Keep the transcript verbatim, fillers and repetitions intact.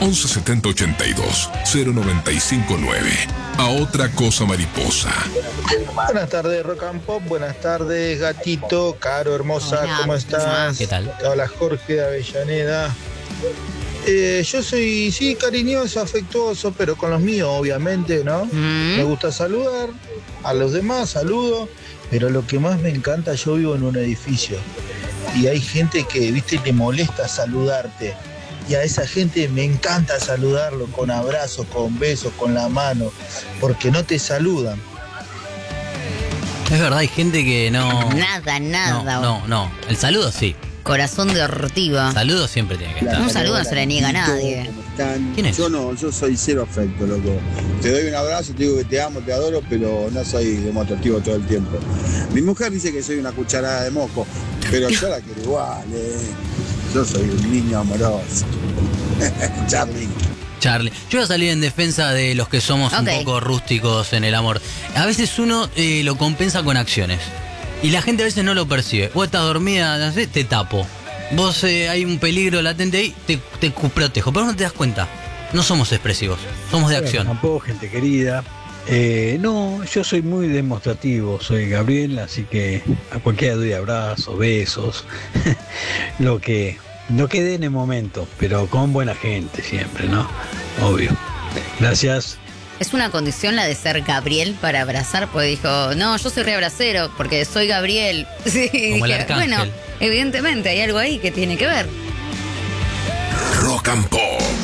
once setenta ochenta y dos cero noventa y cinco nueve. A otra cosa mariposa. Buenas tardes, Rock and Pop. Buenas tardes, gatito, Caro, hermosa. Hola. ¿Cómo estás? ¿Qué tal? Te habla Jorge de Avellaneda. Eh, yo soy, sí, cariñoso, afectuoso, pero con los míos, obviamente, ¿no? Mm. Me gusta saludar a los demás, saludo, pero lo que más me encanta, yo vivo en un edificio y hay gente que, viste, le molesta saludarte. Y a esa gente me encanta saludarlo con abrazos, con besos, con la mano, porque no te saludan. Es verdad, hay gente que no... Nada, nada. No, no, no. El saludo sí. Corazón de ortiva. Saludo siempre tiene que estar. Un saludo no se le niega a nadie. ¿Cómo están? ¿Quién es? Yo no, yo soy cero afecto, loco. Te doy un abrazo, te digo que te amo, te adoro, pero no soy demostrativo todo el tiempo. Mi mujer dice que soy una cucharada de moco, pero yo la quiero igual, eh. Yo soy un niño amoroso. Charlie. Charlie. Yo voy a salir en defensa de los que somos Ok. un poco rústicos en el amor. A veces uno eh, lo compensa con acciones. Y la gente a veces no lo percibe. Vos estás dormida, no sé, te tapo. Vos eh, hay un peligro latente ahí, te, te protejo. Pero no te das cuenta. No somos expresivos, somos de acción. Tampoco, gente querida. Eh, no, yo soy muy demostrativo, soy Gabriel, así que a cualquiera doy abrazos, besos, lo que, lo que dé en el momento, pero con buena gente siempre, ¿no? Obvio. Gracias. Es una condición la de ser Gabriel para abrazar, porque dijo, no, yo soy reabracero, porque soy Gabriel. Sí, Como el dije, arcángel. bueno, evidentemente hay algo ahí que tiene que ver. Rock and Pop.